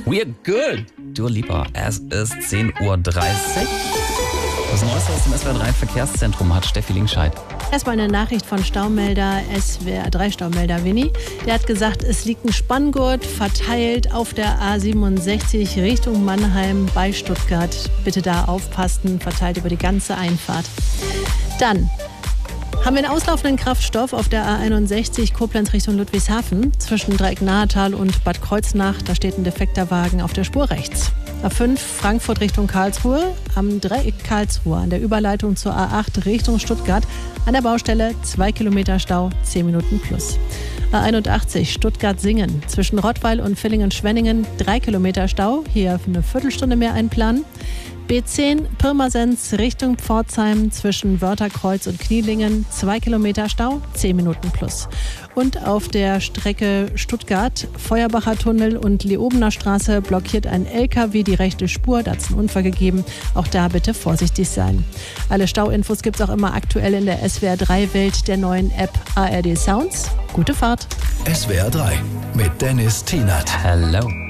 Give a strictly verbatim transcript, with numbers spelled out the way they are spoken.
We're good. Dua Lipa. Es ist zehn Uhr dreißig. Das Neueste aus dem S W R drei Verkehrszentrum hat Steffi Linkscheid. Erstmal eine Nachricht von Staumelder, S W R drei Staumelder Winnie. Der hat gesagt, es liegt ein Spanngurt verteilt auf der A siebenundsechzig Richtung Mannheim bei Stuttgart. Bitte da aufpassen, verteilt über die ganze Einfahrt. Dann haben wir einen auslaufenden Kraftstoff auf der A einundsechzig Koblenz Richtung Ludwigshafen. Zwischen Dreieck-Nahetal und Bad Kreuznach, da steht ein defekter Wagen auf der Spur rechts. A fünf Frankfurt Richtung Karlsruhe, am Dreieck Karlsruhe an der Überleitung zur A acht Richtung Stuttgart. An der Baustelle zwei Kilometer Stau, zehn Minuten plus. A einundachtzig Stuttgart-Singen, zwischen Rottweil und Villingen-Schwenningen drei Kilometer Stau, hier für eine Viertelstunde mehr einplanen. B zehn Pirmasens Richtung Pforzheim zwischen Wörtherkreuz und Knielingen zwei Kilometer Stau, zehn Minuten plus. Und auf der Strecke Stuttgart, Feuerbacher Tunnel und Leobener Straße blockiert ein L K W die rechte Spur, da hat es einen Unfall gegeben. Auch da bitte vorsichtig sein. Alle Stauinfos gibt es auch immer aktuell in der S W R drei Welt der neuen App A R D Sounds. Gute Fahrt. S W R drei mit Dennis Tienert. Hello.